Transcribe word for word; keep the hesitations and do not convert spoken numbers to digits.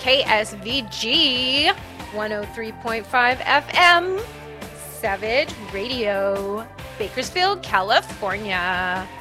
K S V G one oh three point five F M, Savage Radio, Bakersfield, California.